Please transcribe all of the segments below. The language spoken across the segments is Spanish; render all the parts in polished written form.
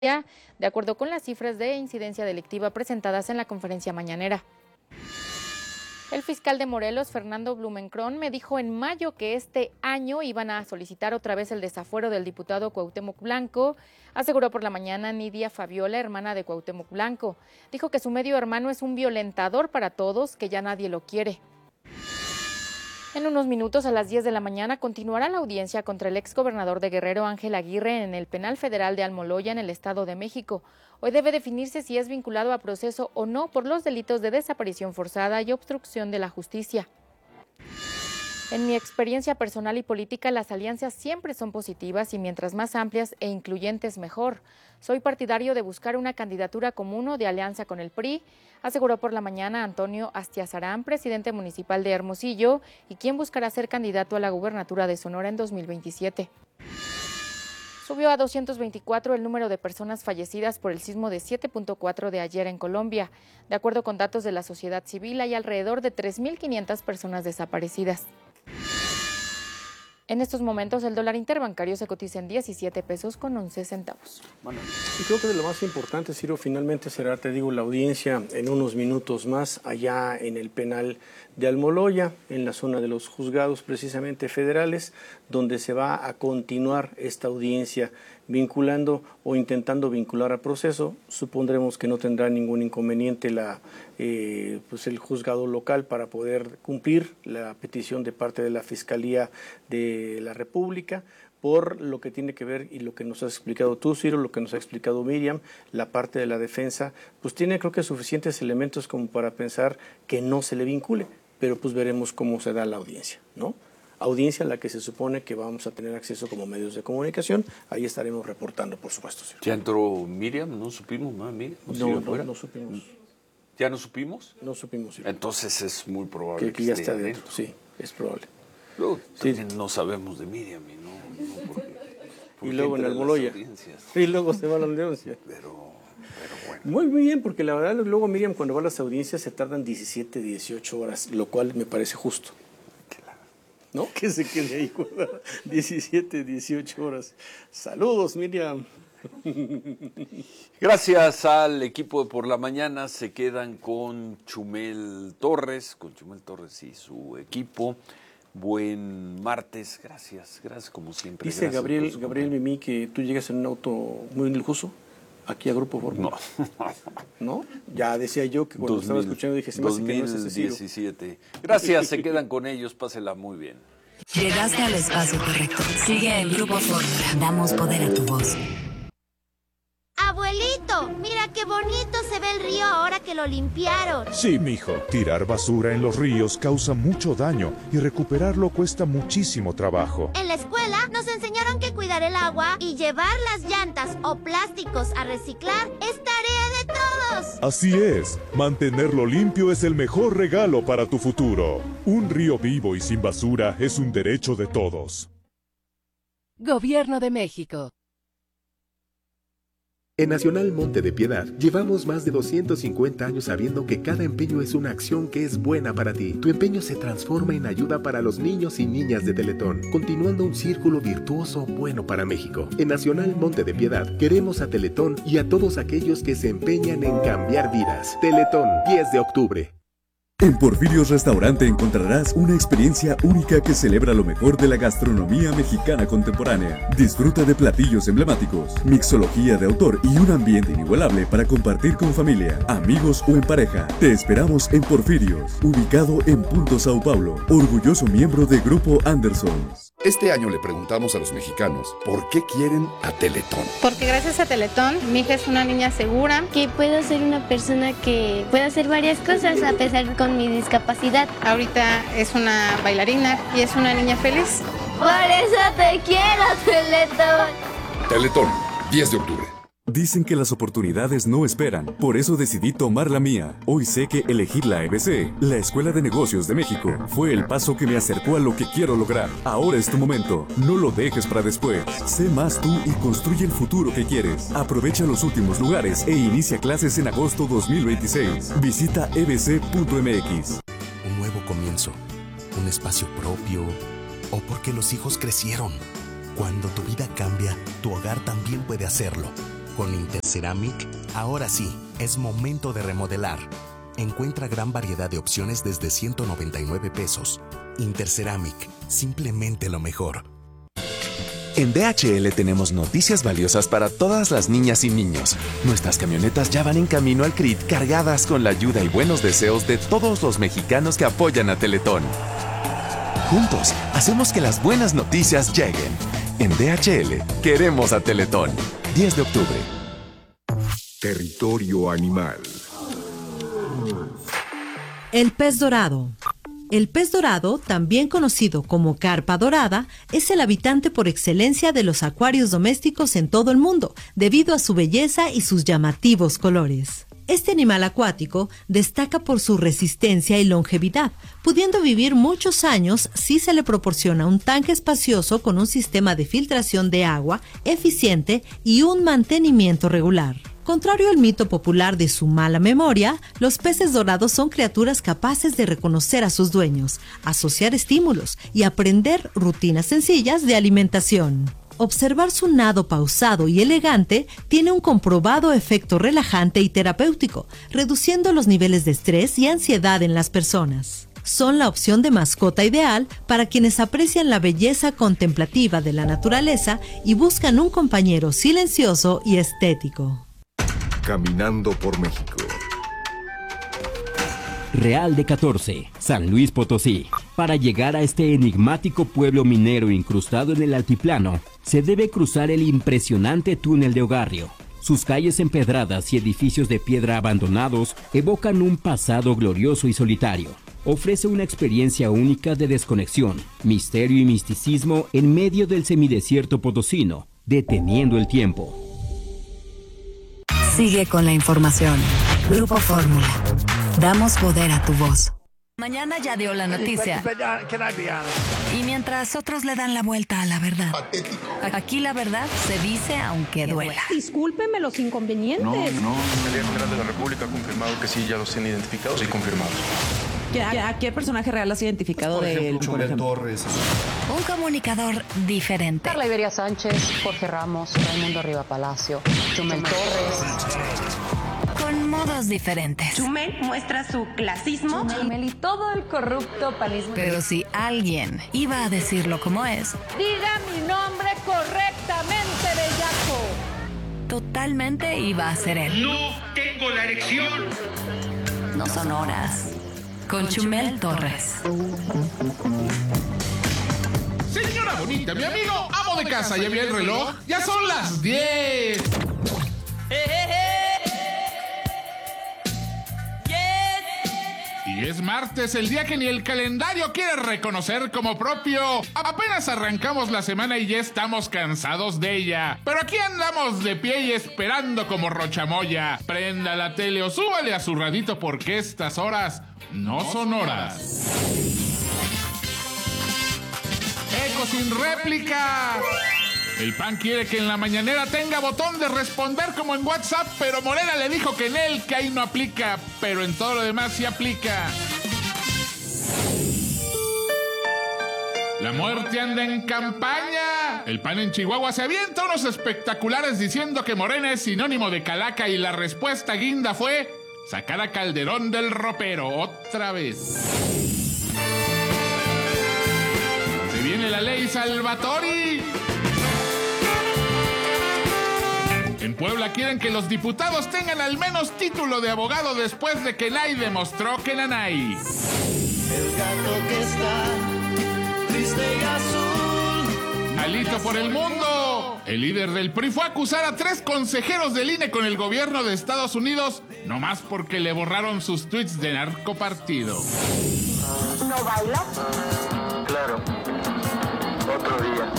de acuerdo con las cifras de incidencia delictiva presentadas en la conferencia mañanera. El fiscal de Morelos, Fernando Blumenkron, me dijo en mayo que este año iban a solicitar otra vez el desafuero del diputado Cuauhtémoc Blanco. Aseguró por la mañana Nidia Fabiola, hermana de Cuauhtémoc Blanco. Dijo que su medio hermano es un violentador para todos, que ya nadie lo quiere. En unos minutos, a las 10 de la mañana, continuará la audiencia contra el exgobernador de Guerrero, Ángel Aguirre, en el Penal Federal de Almoloya, en el Estado de México. Hoy debe definirse si es vinculado a proceso o no por los delitos de desaparición forzada y obstrucción de la justicia. En mi experiencia personal y política, las alianzas siempre son positivas y mientras más amplias e incluyentes, mejor. Soy partidario de buscar una candidatura común o de alianza con el PRI, aseguró por la mañana Antonio Astiazarán, presidente municipal de Hermosillo, y quien buscará ser candidato a la gubernatura de Sonora en 2027. Subió a 224 el número de personas fallecidas por el sismo de 7.4 de ayer en Colombia. De acuerdo con datos de la sociedad civil, hay alrededor de 3.500 personas desaparecidas. En estos momentos el dólar interbancario se cotiza en 17 pesos con 11 centavos. Bueno, y creo que de lo más importante, Ciro, finalmente será, te digo, la audiencia en unos minutos más allá en el penal de Almoloya, en la zona de los juzgados precisamente federales, donde se va a continuar esta audiencia vinculando o intentando vincular a proceso. Supondremos que no tendrá ningún inconveniente el juzgado local para poder cumplir la petición de parte de la Fiscalía de la República, por lo que tiene que ver y lo que nos has explicado tú, Ciro, lo que nos ha explicado Miriam, la parte de la defensa, pues tiene creo que suficientes elementos como para pensar que no se le vincule, pero pues veremos cómo se da la audiencia, ¿no? Audiencia a la que se supone que vamos a tener acceso como medios de comunicación, ahí estaremos reportando, por supuesto, Ciro. ¿Ya entró Miriam? ¿No supimos más, Miriam? No supimos. ¿Ya no supimos? No supimos, Ciro. Entonces es muy probable que ya está dentro, sí, es probable. Luego, no sabemos de Miriam y no y luego en Almoloya. Y luego se va a la audiencia. Pero bueno. Muy bien, porque la verdad luego Miriam cuando va a las audiencias se tardan 17, 18 horas, lo cual me parece justo. ¿No? Que se quede ahí 17, 18 horas. Saludos, Miriam. Gracias al equipo de Por la Mañana, se quedan con Chumel Torres y su equipo. Buen martes, gracias como siempre. Dice Gabriel Mimí que tú llegas en un auto muy lujoso aquí a Grupo Fórmula. No. Ya decía yo que cuando estaba escuchando dije, se me hace que no es ese Ciro. 2017. Gracias, se quedan con ellos, pásela muy bien. Llegaste al espacio correcto. Sigue el Grupo Fórmula. Damos poder a tu voz. Abuelito, mira qué bonito se ve el río ahora que lo limpiaron. Sí, mijo. Tirar basura en los ríos causa mucho daño y recuperarlo cuesta muchísimo trabajo. En la escuela nos enseñaron que cuidar el agua y llevar las llantas o plásticos a reciclar es tarea de todos. Así es. Mantenerlo limpio es el mejor regalo para tu futuro. Un río vivo y sin basura es un derecho de todos. Gobierno de México. En Nacional Monte de Piedad, llevamos más de 250 años sabiendo que cada empeño es una acción que es buena para ti. Tu empeño se transforma en ayuda para los niños y niñas de Teletón, continuando un círculo virtuoso bueno para México. En Nacional Monte de Piedad, queremos a Teletón y a todos aquellos que se empeñan en cambiar vidas. Teletón, 10 de octubre. En Porfirios Restaurante encontrarás una experiencia única que celebra lo mejor de la gastronomía mexicana contemporánea. Disfruta de platillos emblemáticos, mixología de autor y un ambiente inigualable para compartir con familia, amigos o en pareja. Te esperamos en Porfirios, ubicado en Punto Sao Paulo, orgulloso miembro de Grupo Anderson. Este año le preguntamos a los mexicanos por qué quieren a Teletón. Porque gracias a Teletón, mi hija es una niña segura. Que puedo ser una persona que puede hacer varias cosas a pesar con mi discapacidad. Ahorita es una bailarina y es una niña feliz. Por eso te quiero, Teletón. Teletón, 10 de octubre. Dicen que las oportunidades no esperan, por eso decidí tomar la mía. Hoy sé que elegir la EBC, la Escuela de Negocios de México, fue el paso que me acercó a lo que quiero lograr. Ahora es tu momento, no lo dejes para después. Sé más tú y construye el futuro que quieres. Aprovecha los últimos lugares e inicia clases en agosto 2026. Visita ebc.mx. Un nuevo comienzo, un espacio propio, o porque los hijos crecieron. Cuando tu vida cambia, tu hogar también puede hacerlo. Con Interceramic, ahora sí, es momento de remodelar. Encuentra gran variedad de opciones desde 199 pesos. Interceramic, simplemente lo mejor. En DHL tenemos noticias valiosas para todas las niñas y niños. Nuestras camionetas ya van en camino al CRIT cargadas con la ayuda y buenos deseos de todos los mexicanos que apoyan a Teletón. Juntos, hacemos que las buenas noticias lleguen. En DHL, queremos a Teletón. 10 de octubre. Territorio animal. El pez dorado. El pez dorado, también conocido como carpa dorada, es el habitante por excelencia de los acuarios domésticos en todo el mundo, debido a su belleza y sus llamativos colores. Este animal acuático destaca por su resistencia y longevidad, pudiendo vivir muchos años si se le proporciona un tanque espacioso con un sistema de filtración de agua eficiente y un mantenimiento regular. Contrario al mito popular de su mala memoria, los peces dorados son criaturas capaces de reconocer a sus dueños, asociar estímulos y aprender rutinas sencillas de alimentación. Observar su nado pausado y elegante tiene un comprobado efecto relajante y terapéutico, reduciendo los niveles de estrés y ansiedad en las personas. Son la opción de mascota ideal para quienes aprecian la belleza contemplativa de la naturaleza y buscan un compañero silencioso y estético. Caminando por México. Real de 14, San Luis Potosí. Para llegar a este enigmático pueblo minero incrustado en el altiplano, se debe cruzar el impresionante túnel de Ogarrio. Sus calles empedradas y edificios de piedra abandonados evocan un pasado glorioso y solitario. Ofrece una experiencia única de desconexión, misterio y misticismo en medio del semidesierto potosino, deteniendo el tiempo. Sigue con la información. Grupo Fórmula. Damos poder a tu voz. Mañana ya dio la noticia. Y mientras otros le dan la vuelta a la verdad. Aquí la verdad se dice aunque duela. Discúlpeme los inconvenientes. No. La Fiscalía General de la República ha confirmado que sí, ya los tienen identificados y confirmados. ¿A qué personaje real has identificado de él? Chumel Torres. Un comunicador diferente. Carla Iberia Sánchez, Jorge Ramos, Raimundo Riva Palacio, Chumel Torres. Con modos diferentes. Chumel muestra su clasismo. Chumel y todo el corrupto panismo. Pero si alguien iba a decirlo como es, diga mi nombre correctamente, bellaco. Totalmente iba a ser él. No tengo la erección. No son horas. Con Chumel Torres. Señora bonita, mi amigo, amo de casa, ¿ya vi el reloj? ¡Ya son las 10! Y es martes, el día que ni el calendario quiere reconocer como propio. Apenas arrancamos la semana y ya estamos cansados de ella. Pero aquí andamos de pie y esperando como rochamoya. Prenda la tele o súbale a su radito porque estas horas no son horas. ¡Eco sin réplica! El PAN quiere que en la mañanera tenga botón de responder como en WhatsApp, pero Morena le dijo que en él, que ahí no aplica, pero en todo lo demás sí aplica. La muerte anda en campaña. El PAN en Chihuahua se avienta unos espectaculares diciendo que Morena es sinónimo de calaca y la respuesta guinda fue sacar a Calderón del ropero otra vez. Se viene la ley Salvatori. En Puebla quieren que los diputados tengan al menos título de abogado después de que Nay demostró que nanay. El gato que está triste y azul. Alito por el mundo. El líder del PRI fue a acusar a 3 consejeros del INE con el gobierno de Estados Unidos, nomás porque le borraron sus tweets de narcopartido. ¿No baila? Claro. Otro día.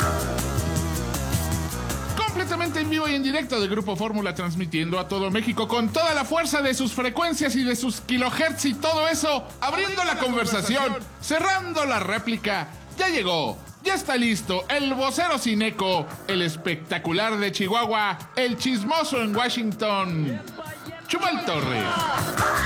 Completamente en vivo y en directo de Grupo Fórmula, transmitiendo a todo México con toda la fuerza de sus frecuencias y de sus kilohertz y todo eso, abriendo la conversación, cerrando la réplica. Ya llegó, ya está listo el vocero sin eco, el espectacular de Chihuahua, el chismoso en Washington, Chumel Torres.